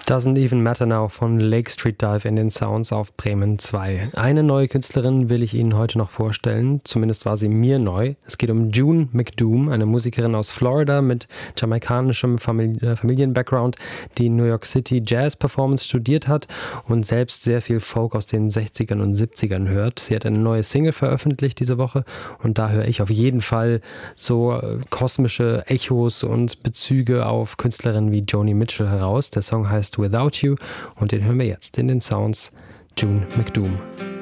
Doesn't Even Matter Now von Lake Street Dive in den Sounds auf Bremen 2. Eine neue Künstlerin will ich Ihnen heute noch vorstellen, zumindest war sie mir neu. Es geht um June McDoom, eine Musikerin aus Florida mit jamaikanischem Familien-Background, die in New York City Jazz-Performance studiert hat und selbst sehr viel Folk aus den 60ern und 70ern hört. Sie hat eine neue Single veröffentlicht diese Woche und da höre ich auf jeden Fall so kosmische Echos und Bezüge auf Künstlerinnen wie Joni Mitchell heraus. Der Song heißt Without You und den hören wir jetzt in den Sounds. June McDoom.